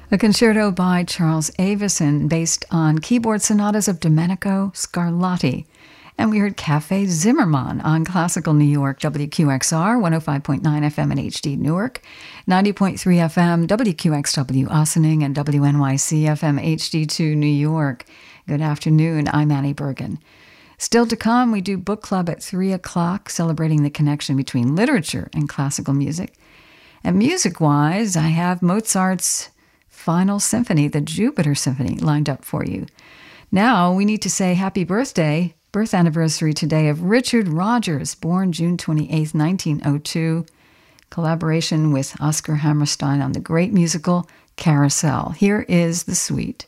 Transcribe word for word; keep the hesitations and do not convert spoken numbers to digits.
A concerto by Charles Avison based on keyboard sonatas of Domenico Scarlatti. And we heard Cafe Zimmermann on Classical New York, W Q X R, one oh five point nine F M in H D Newark, ninety point three F M, W Q X W Ossining, and W N Y C F M H D two New York. Good afternoon, I'm Annie Bergen. Still to come, we do book club at three o'clock, celebrating the connection between literature and classical music. And music-wise, I have Mozart's Final Symphony, the Jupiter Symphony, lined up for you. Now, we need to say happy birthday, birth anniversary today of Richard Rodgers, born June twenty-eighth, nineteen oh two. Collaboration with Oscar Hammerstein on the great musical Carousel. Here is the suite.